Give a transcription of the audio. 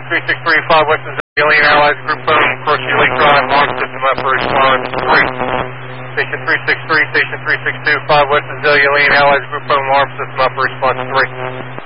Station 363, 5 West Alien Allies Group Phone, Crochet Lake Drive, alarm system up for response 3. Station 363, Station 362, 5 West Alien Allies Group Phone, alarm system up for response 3.